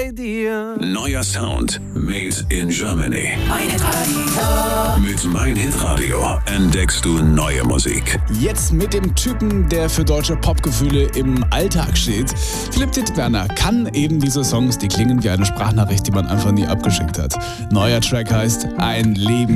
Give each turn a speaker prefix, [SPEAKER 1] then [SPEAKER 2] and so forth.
[SPEAKER 1] bei dir.
[SPEAKER 2] Neuer Sound made in Germany.
[SPEAKER 3] Mein Hitradio.
[SPEAKER 2] Mit Mein Hitradio entdeckst du neue Musik.
[SPEAKER 4] Jetzt mit dem Typen, der für deutsche Popgefühle im Alltag steht. Philipp Dittwerner kann eben diese Songs, die klingen wie eine Sprachnachricht, die man einfach nie abgeschickt hat. Neuer Track heißt Ein Leben